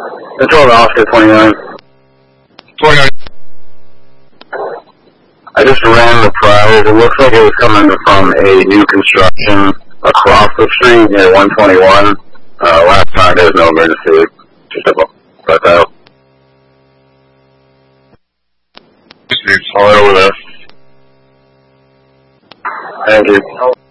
Control to Oscar 29. 29. I just ran the prize. It looks like it was coming from a new construction across the street near 121. Last time there was no emergency. Just a but All right over there. Thank you.